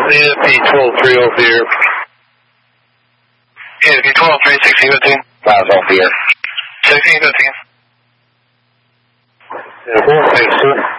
AFP 12-3 over here. AFP 12-3, 1615. Miles off here. 1615. Yeah, 4 6, sir.